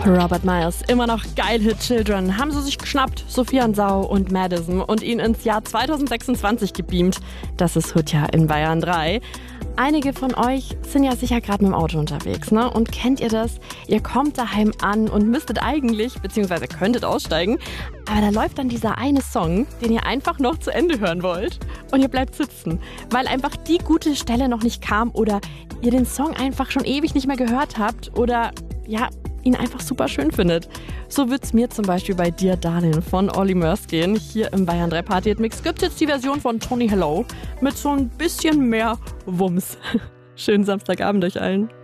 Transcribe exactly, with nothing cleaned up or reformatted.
Robert Miles, immer noch geil Hit Children, haben sie sich geschnappt, Sophia Sau und Madison, und ihn ins Jahr zweitausendsechsundzwanzig gebeamt. Das ist Hutja in Bayern drei. Einige von euch sind ja sicher gerade mit dem Auto unterwegs, ne? Und kennt ihr das? Ihr kommt daheim an und müsstet eigentlich, beziehungsweise könntet aussteigen, aber da läuft dann dieser eine Song, den ihr einfach noch zu Ende hören wollt, und ihr bleibt sitzen, weil einfach die gute Stelle noch nicht kam oder ihr den Song einfach schon ewig nicht mehr gehört habt oder ja, ihn einfach super schön findet. So wird's mir zum Beispiel bei Dear Darling von Olly Murs gehen. Hier im Bayern drei Party Hit Mix gibt's jetzt die Version von Tony Hello mit so ein bisschen mehr Wumms. Schönen Samstagabend euch allen.